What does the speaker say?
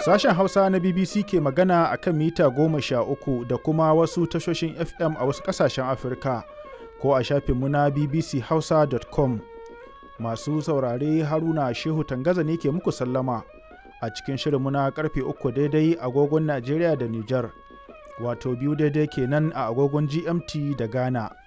Sashen Hausa na BBC ke magana a kan mita 13 da kuma wasu tashoshin FM a wasu ƙasashen Afirka ko a shafinmu na bbchausa.com. Masu saurare Haruna Shehu Tangaza ne ke muku sallama a cikin shirinmu na karfe 3 daidai agogon Najeriya da Nijar, wato 2 daidai kenan a agogon GMT da Ghana.